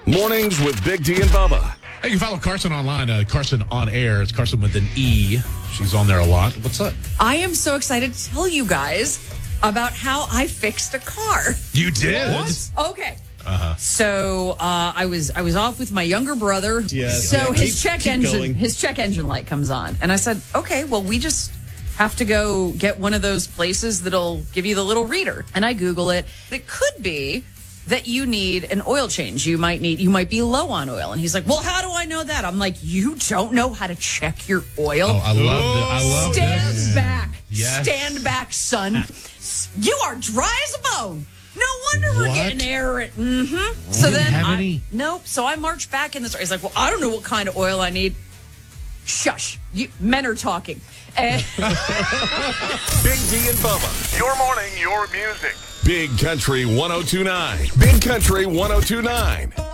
Mornings with Big D and Bubba. Hey, you can follow Carson online, Carson on Air. It's Carson with an E. She's on there a lot. What's up? I am so excited to tell you guys about how I fixed a car. You did? What? Okay. So I was off with my younger brother. Yes. So Yeah, his check engine going. his check engine light comes on, and I said, okay, well, we just have to go get one of those places that'll give you the little reader. And I Google it. It could be that you need an oil change. You might be low on oil. And he's like, well, how do I know that? I'm like, you don't know how to check your oil? Oh, I love this. Stand back. Yes. Stand back, son. You are dry as a bone. No wonder we're What? getting air. Mm-hmm. So then have any? Nope. So I marched back in the store. He's like, well, I don't know what kind of oil I need. Shush. Men are talking. Big D and Bubba. Your morning, your music. Big Country 102.9. Big Country 102.9.